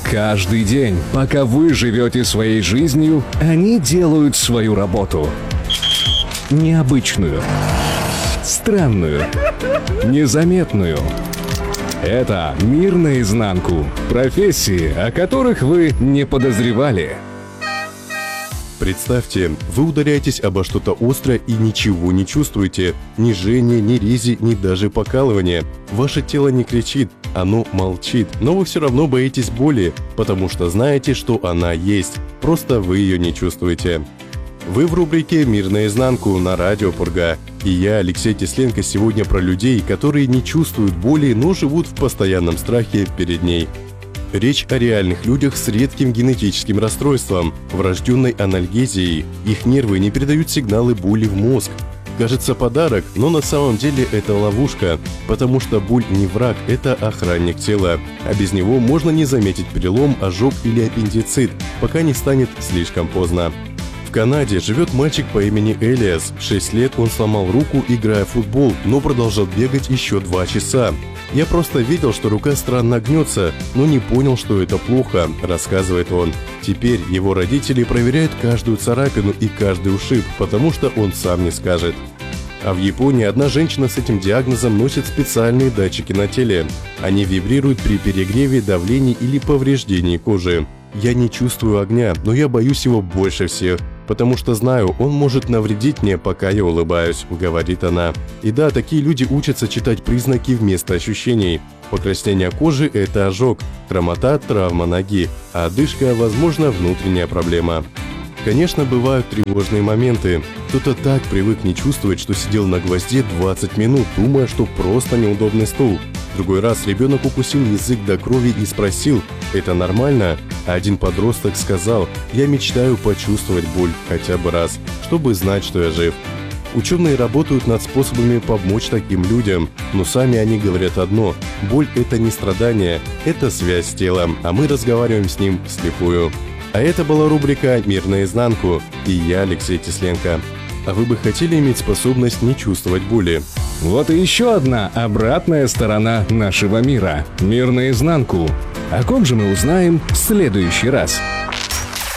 Каждый день, пока вы живете своей жизнью, они делают свою работу. Необычную, странную, незаметную. Это «Мир наизнанку». Профессии, о которых вы не подозревали. Представьте, вы ударяетесь обо что-то острое и ничего не чувствуете. Ни жжения, ни рези, ни даже покалывания. Ваше тело не кричит, оно молчит. Но вы все равно боитесь боли, потому что знаете, что она есть. Просто вы ее не чувствуете. Вы в рубрике «Мир наизнанку» на радио Пурга. И я, Алексей Тесленко, сегодня про людей, которые не чувствуют боли, но живут в постоянном страхе перед ней. Речь о реальных людях с редким генетическим расстройством, врожденной анальгезией. Их нервы не передают сигналы боли в мозг. Кажется, подарок, но на самом деле это ловушка, потому что боль не враг, это охранник тела. А без него можно не заметить перелом, ожог или аппендицит, пока не станет слишком поздно. В Канаде живет мальчик по имени Элиас. 6 лет он сломал руку, играя в футбол, но продолжал бегать еще 2 часа. «Я просто видел, что рука странно гнется, но не понял, что это плохо», – рассказывает он. Теперь его родители проверяют каждую царапину и каждый ушиб, потому что он сам не скажет. А в Японии одна женщина с этим диагнозом носит специальные датчики на теле. Они вибрируют при перегреве, давлении или повреждении кожи. «Я не чувствую огня, но я боюсь его больше всех, потому что знаю, он может навредить мне, пока я улыбаюсь», — говорит она. И да, такие люди учатся читать признаки вместо ощущений. Покраснение кожи – это ожог, хромота – травма ноги, а одышка – возможно, внутренняя проблема. Конечно, бывают тревожные моменты. Кто-то так привык не чувствовать, что сидел на гвозде 20 минут, думая, что просто неудобный стул. В другой раз ребенок укусил язык до крови и спросил: «Это нормально?» А один подросток сказал: «Я мечтаю почувствовать боль хотя бы раз, чтобы знать, что я жив». Ученые работают над способами помочь таким людям, но сами они говорят одно: боль – это не страдание, это связь с телом, а мы разговариваем с ним вслепую. А это была рубрика «Мир наизнанку» и я, Алексей Тесленко. А вы бы хотели иметь способность не чувствовать боли? Вот и еще одна обратная сторона нашего мира. Мир наизнанку. О ком же мы узнаем в следующий раз?